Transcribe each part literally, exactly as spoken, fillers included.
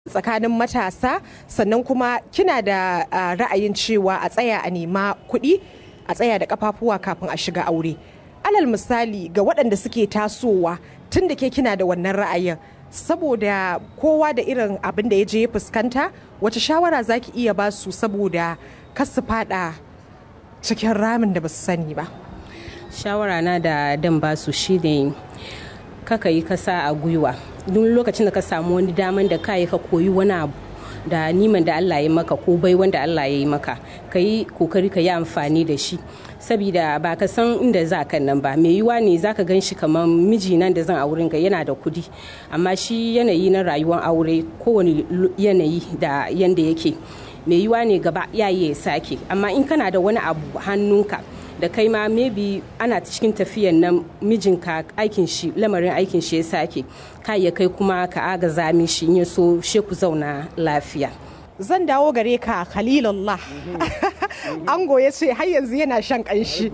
tsakanin matasa, sannan kuma kina da uh, ra'ayin cewa a tsaya a nema kuɗi, a tsaya da kafafuwa kafin a shiga aure. Alal misali ga waɗanda suke tasowa tun da ke kina da wannan ra'ayin, saboda kowa da irin abin da ya je ya fuskanta, wace shawara zaki iya ba su saboda kar su fada cikin ramin da ba su sani ba? Shawara na da dan ba su shine kaka yi kasa a gwiwa. Duk lokacin da ka samu wani daman da ka yi ka koyi wani abu da niman da Allah ya maka ko bai wanda Allah ya yi maka, ka yi kokari ka yi amfani da shi, saboda ba ka san inda za ka nan ba. Mai yiwa ne za ka gan shi kamar miji nan da zan auren ga yana da kudi, amma shi yanayi na rayuwar aure kowane yanayi da yanda yake, mai yiwa ne gaba yayi ya sake. Amma in kana da wani abu hannunka da kai ma maybe ana cikin tafiyan nan mijinka aikin shi lamarin aikin shi ya sake, ka ya kai kuma ka agaza mishi in ya so she ku zauna lafiya. Zan dawo gare ka Khalilullah. Ango ya ce har yanzu yana shan kanshi.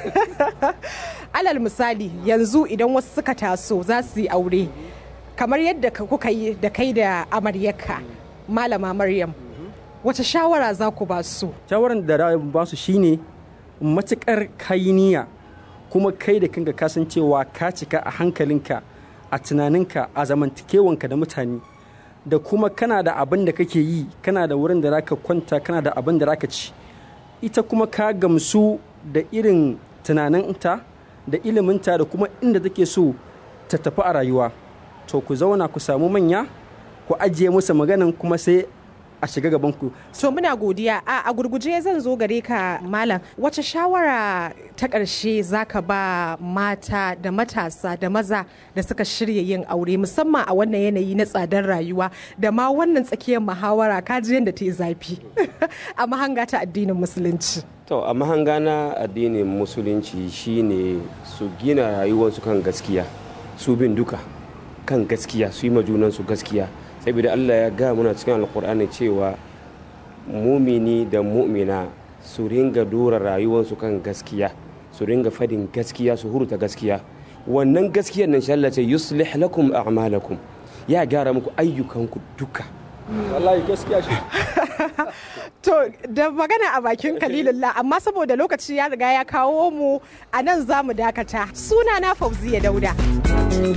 Alal misali yanzu idan wasu suka taso za su yi aure kamar yadda kuka yi da kai da amaryarka Malama Maryam, wace shawara za ku ba su? Shawaran da ba su shine matuƙar kainiya kuma kai da kanka kasancewa ka cika a hankalinka, a tunaninka, a zamantakewanka da mutane, da kuma kana da abin da kake yi, kana da wurin da zaka kwanta, kana da abin da zaka ci, ita kuma ka gamsu da irin tunaninta da iliminta da kuma inda take so ta tafi a rayuwa, to ku zauna ku samu manya ku ajiye musu maganan kuma sai a shiga gaban ku. So muna godiya. A, a gurguje zan zo gare ka Malam, wace shawara ta ƙarshe zaka ba mata da matasa da maza da suka shirya yin aure, musamman a wannan yanayi na tsadar rayuwa da ma wannan tsakiyar muhawara kaji yadda ta yi zafi a mahanga ta addinin musulunci? To a mahanga na addinin musulunci shine su gina rayuwarsu kan gaskiya, su bin duka kan gaskiya, su yi majunansu gaskiya, saboda Allah ya ga muna cikin alkur'ani cewa mumini da mu'mina su ringa dora rayuwarsu kan gaskiya, su ringa fadin gaskiya, su hurta gaskiya. Wannan gaskiyar nan shi Allah ce yuslih lakum a'malakum, ya gyara muku ayyukanku duka. Wallahi gaskiya shi. To da magana a bakin Khalilullah, amma saboda lokaci ya riga ya kawo mu a nan za mu dakata. Suna na Fauziya Dauda.